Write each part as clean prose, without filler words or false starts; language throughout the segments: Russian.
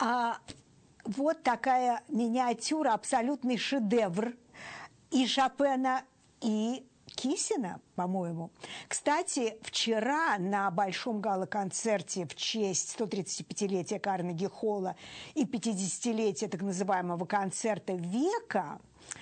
Вот такая миниатюра, абсолютный шедевр и Шопена, и Кисина, по-моему. Кстати, вчера на большом гала-концерте в честь 135-летия Карнеги-холла и 50-летия так называемого концерта века,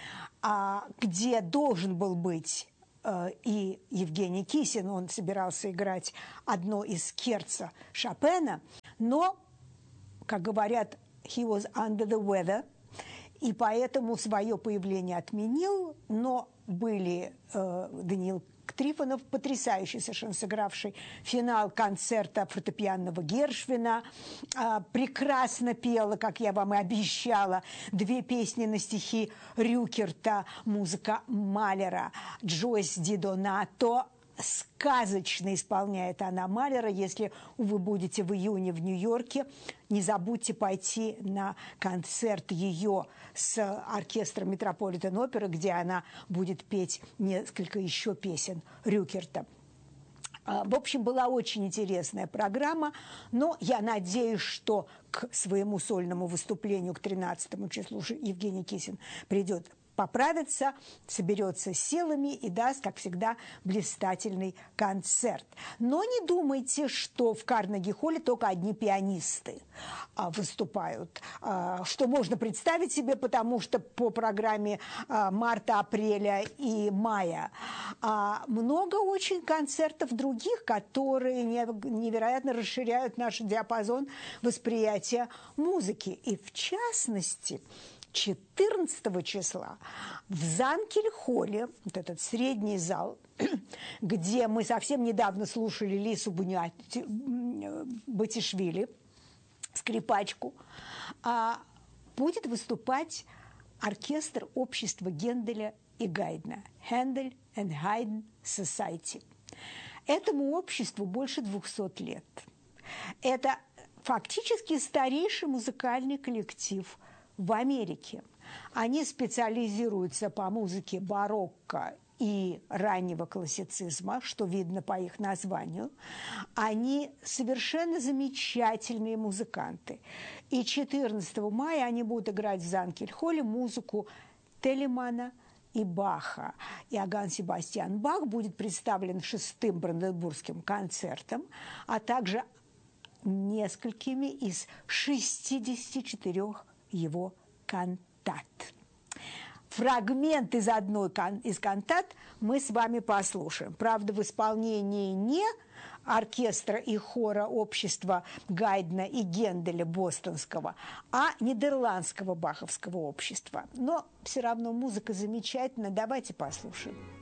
где должен был быть и Евгений Кисин, он собирался играть одно из скерцо Шопена, но, как говорят, he was under the weather, и поэтому свое появление отменил, но были Даниил Трифонов, потрясающий совершенно сыгравший финал концерта фортепианного Гершвина, прекрасно пела, как я вам и обещала, 2 песни на стихи Рюкерта, музыка Малера, Джойс Ди Донато. Сказочно исполняет она Малера. Если вы будете в июне в Нью-Йорке, не забудьте пойти на концерт ее с оркестром Метрополитен-оперы, где она будет петь несколько еще песен Рюкерта. В общем, была очень интересная программа, но я надеюсь, что к своему сольному выступлению, к 13 числу, Евгений Кисин придет поправится, соберется силами и даст, как всегда, блистательный концерт. Но не думайте, что в Карнеги-холле только одни пианисты выступают, что можно представить себе, потому что по программе марта, апреля и мая много очень концертов других, которые невероятно расширяют наш диапазон восприятия музыки. И в частности, 14 числа в Занкель-холле, вот этот средний зал, где мы совсем недавно слушали Лису Батишвили, скрипачку, будет выступать оркестр общества Генделя и Гайдна, Handel and Haydn Society. Этому обществу больше 200 лет. Это фактически старейший музыкальный коллектив в Америке. Они специализируются по музыке барокко и раннего классицизма, что видно по их названию. Они совершенно замечательные музыканты. И 14 мая они будут играть в Занкель-холле музыку Телемана и Баха. Иоганн Себастьян Бах будет представлен 6-м Бранденбургским концертом, а также несколькими из 64 его кантат. Фрагмент из одной из кантат мы с вами послушаем. Правда, в исполнении не оркестра и хора общества Гайдна и Генделя бостонского, а нидерландского баховского общества. Но все равно музыка замечательная. Давайте послушаем.